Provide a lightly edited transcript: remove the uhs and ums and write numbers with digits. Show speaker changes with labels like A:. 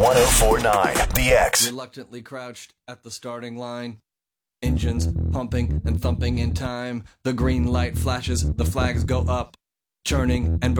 A: 1049 The X.
B: Reluctantly crouched at the starting line. Engines pumping and thumping in time. The green light flashes, the flags go up. Churning and